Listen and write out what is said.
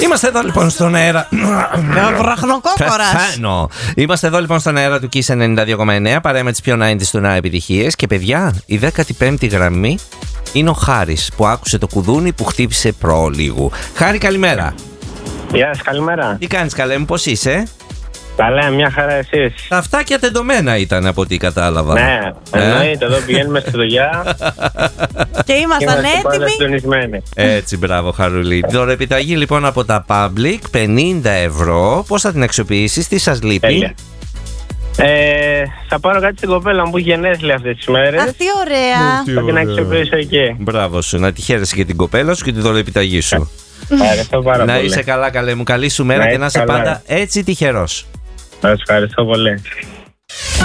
Είμαστε εδώ λοιπόν στον αέρα. Βραχνοκόκορας. Είμαστε εδώ λοιπόν στον αέρα του Kiss 92,9. Παρέα με τις πιο 90's του να επιτυχίες. Και παιδιά, η 15η γραμμή είναι ο Χάρης που άκουσε το κουδούνι που χτύπησε προλίγου. Χάρη, καλημέρα. Γεια σας, καλημέρα. Τι κάνεις, καλέ μου, πώς είσαι? Καλά, μια χαρά εσείς? Τα αυτάκια τεντωμένα ήταν από ό,τι κατάλαβα. Ναι, εννοείται, εδώ πηγαίνουμε στη δουλειά. Και ήμασταν έτοιμοι. Έτσι, μπράβο, Χαρούλη. Δωρεπιταγή λοιπόν από τα Public, 50 ευρώ. Πώς θα την αξιοποιήσεις, τι σας λείπει? Θα πάρω κάτι στην κοπέλα μου που έχει γενέθλια αυτές τις μέρες. Αχ, τι ωραία. Θα την αξιοποιήσω εκεί. Μπράβο σου, να τη χαίρεσαι και την κοπέλα σου και τη δωρεπιταγή σου. Ευχαριστώ πάρα να πολύ. είσαι καλά, καλέ μου, καλή σου μέρα και να είσαι πάντα έτσι τυχερός. Σας ευχαριστώ πολύ.